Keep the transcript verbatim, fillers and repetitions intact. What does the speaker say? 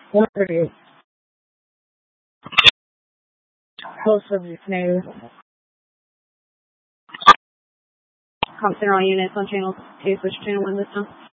one thirty-eight. Host subject name. Com Center all units on channel two, switch channel one this time.